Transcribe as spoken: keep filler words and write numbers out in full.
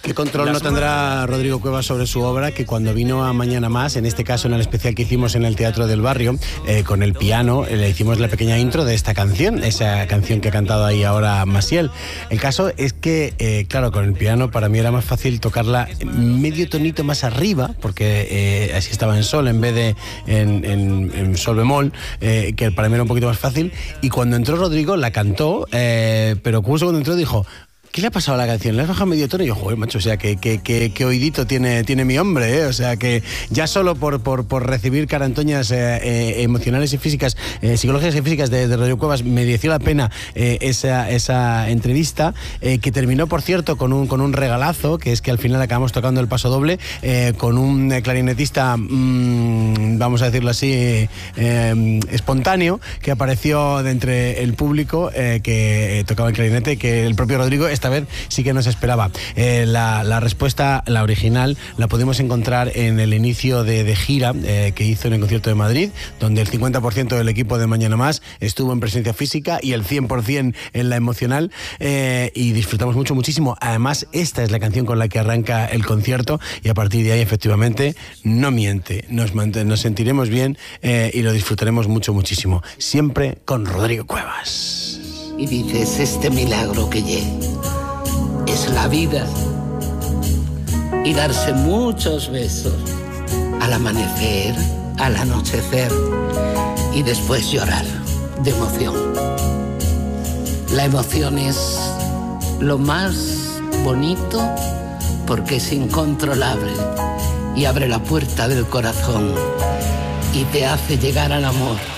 ¿Qué control no tendrá Rodrigo Cuevas sobre su obra? Que cuando vino a Mañana Más, en este caso en el especial que hicimos en el Teatro del Barrio, eh, con el piano, eh, le hicimos la pequeña intro de esta canción, esa canción que ha cantado ahí ahora Maciel. El caso es que, eh, claro, con el piano para mí era más fácil tocarla medio tonito más arriba, porque eh, así estaba en sol en vez de en, en, en sol bemol, eh, que para mí era un poquito más fácil. Y cuando entró Rodrigo la cantó, eh, pero justo cuando entró dijo: ¿qué le ha pasado a la canción? ¿Le has bajado medio tono? Y yo, joder, macho, o sea, que, que, que, que oídito tiene, tiene mi hombre, ¿eh? O sea, que ya solo por, por, por recibir carantoñas eh, eh, emocionales y físicas, eh, psicológicas y físicas de, de Rodrigo Cuevas, mereció la pena eh, esa, esa entrevista, eh, que terminó, por cierto, con un, con un regalazo, que es que al final acabamos tocando el paso doble, eh, con un clarinetista, mmm, vamos a decirlo así, eh, espontáneo, que apareció de entre el público, eh, que eh, tocaba el clarinete, que el propio Rodrigo esta vez sí que nos esperaba. Eh, la, la respuesta, la original, la pudimos encontrar en el inicio de, de gira eh, que hizo en el concierto de Madrid, donde el cincuenta por ciento del equipo de Mañana Más estuvo en presencia física y el cien por ciento en la emocional, eh, y disfrutamos mucho, muchísimo. Además, esta es la canción con la que arranca el concierto y a partir de ahí, efectivamente, no miente. Nos, nos sentiremos bien eh, y lo disfrutaremos mucho, muchísimo. Siempre con Rodrigo Cuevas. Y dices, este milagro que llega es la vida, y darse muchos besos al amanecer, al anochecer, y después llorar de emoción. La emoción es lo más bonito porque es incontrolable y abre la puerta del corazón y te hace llegar al amor.